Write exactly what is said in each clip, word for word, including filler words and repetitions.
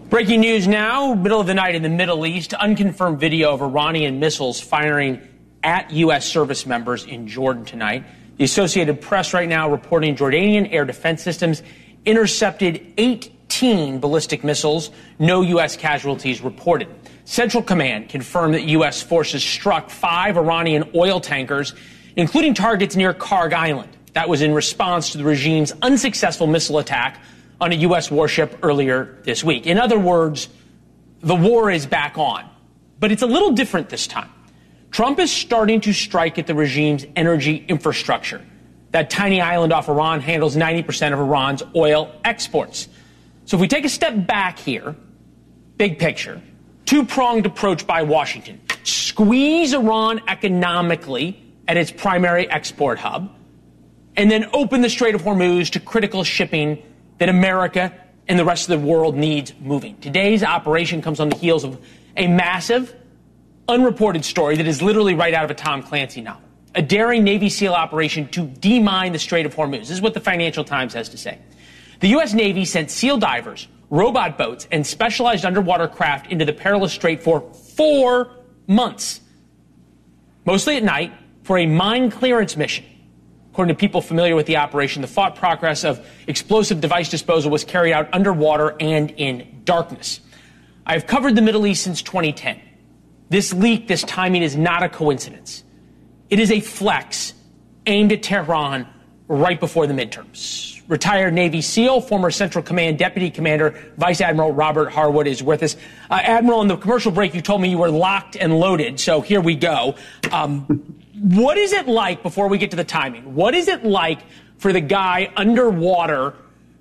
Breaking news now, middle of the night in the Middle East, unconfirmed video of Iranian missiles firing at U S service members in Jordan tonight. The Associated Press right now reporting Jordanian air defense systems intercepted eighteen ballistic missiles. No U S casualties reported. Central Command confirmed that U S forces struck five Iranian oil tankers, including targets near Karg Island. That was in response to the regime's unsuccessful missile attack on a U S warship earlier this week. In other words, the war is back on. But it's a little different this time. Trump is starting to strike at the regime's energy infrastructure. That tiny island off Iran handles ninety percent of Iran's oil exports. So if we take a step back here, big picture, two-pronged approach by Washington. Squeeze Iran economically at its primary export hub, and then open the Strait of Hormuz to critical shipping that America and the rest of the world needs moving. Today's operation comes on the heels of a massive, unreported story that is literally right out of a Tom Clancy novel. A daring Navy SEAL operation to demine the Strait of Hormuz. This is what the Financial Times has to say. The U S Navy sent SEAL divers, robot boats, and specialized underwater craft into the perilous strait for four months, mostly at night, for a mine clearance mission. According to people familiar with the operation, the thought process of explosive device disposal was carried out underwater and in darkness. I've covered the Middle East since twenty ten. This leak, this timing is not a coincidence. It is a flex aimed at Tehran right before the midterms. Retired Navy SEAL, former Central Command Deputy Commander, Vice Admiral Robert Harwood is with us. Uh, Admiral, in the commercial break, you told me you were locked and loaded, so here we go. Um, What is it like, before we get to the timing, what is it like for the guy underwater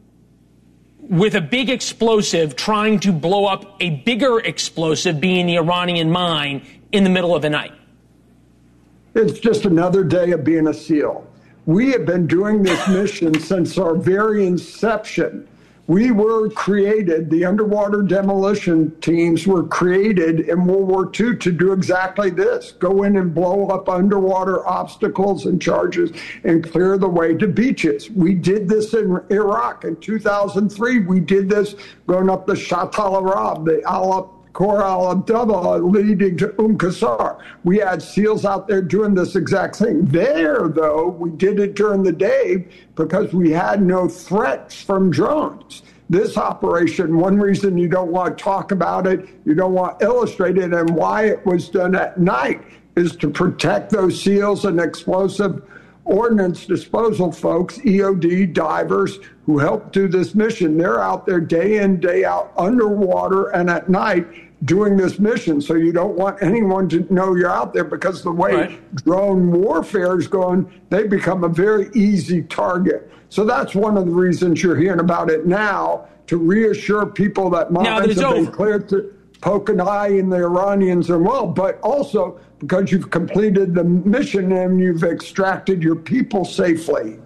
with a big explosive trying to blow up a bigger explosive, being the Iranian mine, in the middle of the night? It's just another day of being a SEAL. We have been doing this mission since our very inception. We were created, the underwater demolition teams were created in World War Two to do exactly this, go in and blow up underwater obstacles and charges and clear the way to beaches. We did this in Iraq in two thousand three. We did this going up the Shatt al-Arab, the Al Khor al-Abdullah leading to Umm Qasr. We had SEALs out there doing this exact thing. There, though, we did it during the day because we had no threats from drones. This operation, one reason you don't want to talk about it, you don't want to illustrate it, and why it was done at night is to protect those SEALs and explosive ordnance disposal folks, E O D divers who help do this mission. They're out there day in, day out, underwater and at night doing this mission. So you don't want anyone to know you're out there, because the way right. drone warfare is going, they become a very easy target. So that's one of the reasons you're hearing about it now, to reassure people that mines have been cleared to poke an eye in the Iranians as well, but also because you've completed the mission and you've extracted your people safely.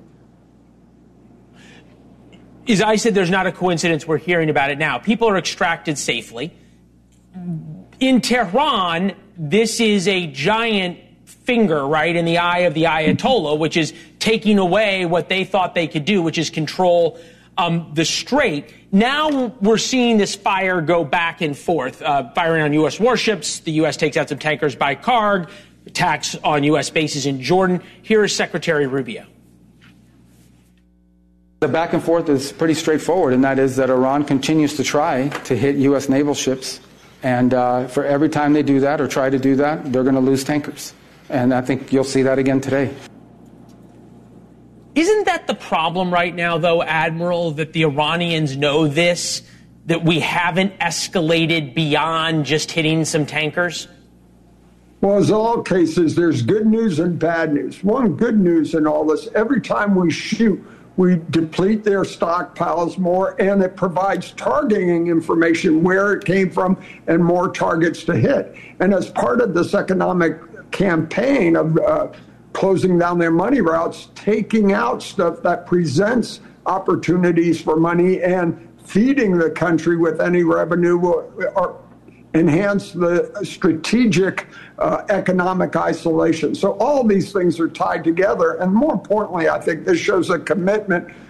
As I said, there's not a coincidence we're hearing about it now. People are extracted safely. In Tehran, this is a giant finger, right, in the eye of the Ayatollah, which is taking away what they thought they could do, which is control um, the strait. Now we're seeing this fire go back and forth, uh, firing on U S warships. The U S takes out some tankers by Karg, attacks on U S bases in Jordan. Here is Secretary Rubio. The back and forth is pretty straightforward, and that is that Iran continues to try to hit U S naval ships. And uh, for every time they do that or try to do that, they're going to lose tankers. And I think you'll see that again today. Isn't that the problem right now, though, Admiral, that the Iranians know this, that we haven't escalated beyond just hitting some tankers? Well, as all cases, there's good news and bad news. One good news in all this, every time we shoot, we deplete their stockpiles more, and it provides targeting information, where it came from, and more targets to hit. And as part of this economic campaign of uh, closing down their money routes, taking out stuff that presents opportunities for money and feeding the country with any revenue will, or enhance the strategic uh, economic isolation. So all these things are tied together. And more importantly, I think this shows a commitment